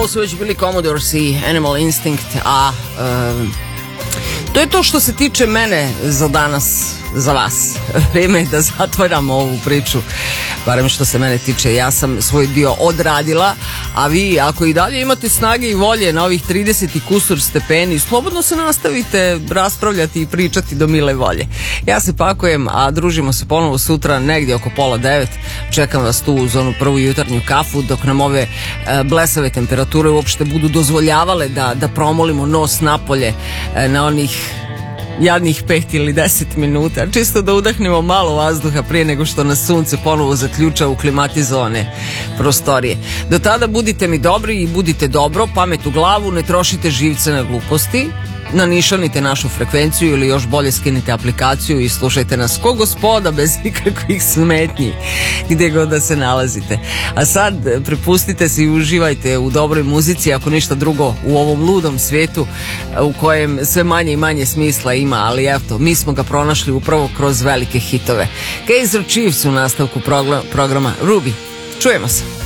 su već bili Commodores i Animal Instinct, a to je to što se tiče mene za danas, za vas. Vrijeme je da zatvaramo ovu priču, barem što se mene tiče. Ja sam svoj dio odradila, a vi ako i dalje imate snage i volje na ovih 30 i kusur stepeni, slobodno se nastavite raspravljati i pričati do mile volje. Ja se pakujem, a družimo se ponovo sutra negdje oko 8:30. Čekam vas tu uz onu prvu jutarnju kafu, dok nam ove blesave temperature uopšte budu dozvoljavale da promolimo nos napolje na onih jadnih 5 ili 10 minuta, čisto da udahnemo malo vazduha prije nego što nas sunce ponovo zaključa u klimatizovane prostorije. Do tada budite mi dobri i budite dobro, pamet u glavu, ne trošite živce na gluposti, nanišanite našu frekvenciju ili još bolje skinite aplikaciju i slušajte nas ko gospoda bez ikakvih smetnji gdje god da se nalazite. A sad prepustite se i uživajte u dobroj muzici, ako ništa drugo u ovom ludom svijetu u kojem sve manje i manje smisla ima, ali eto, mi smo ga pronašli upravo kroz velike hitove. Kaiser Chiefs u nastavku programa. Ruby, čujemo se.